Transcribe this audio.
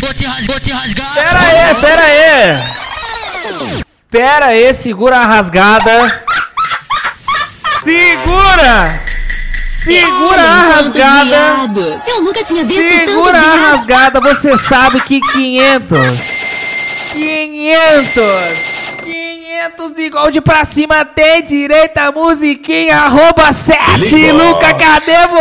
vou te rasgar. Pera aí, segura a rasgada. Segura a rasgada. Eu nunca tinha visto Segura a rasgada, você sabe que 500 de gold pra cima tem direito a musiquinha @7. Luca, cadê você?